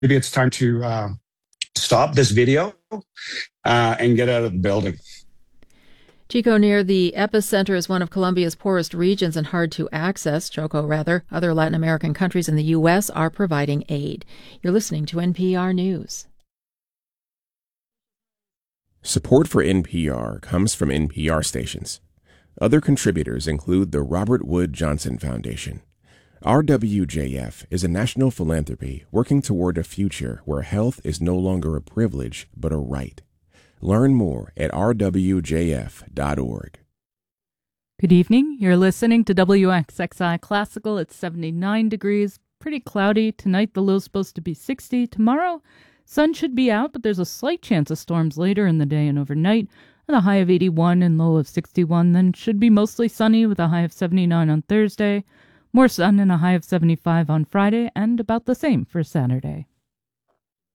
maybe it's time to stop this video and get out of the building. Chico, near the epicenter is one of Colombia's poorest regions and hard to access. Choco, rather. Other Latin American countries and the U.S. are providing aid. You're listening to NPR News. Support for NPR comes from NPR stations. Other contributors include the Robert Wood Johnson Foundation. RWJF is a national philanthropy working toward a future where health is no longer a privilege but a right. Learn more at rwjf.org. Good evening. You're listening to WXXI Classical. It's 79 degrees, pretty cloudy. Tonight the low's supposed to be 60. Tomorrow, sun should be out, but there's a slight chance of storms later in the day and overnight. With a high of 81 and low of 61, then should be mostly sunny with a high of 79 on Thursday. More sun and a high of 75 on Friday, and about the same for Saturday.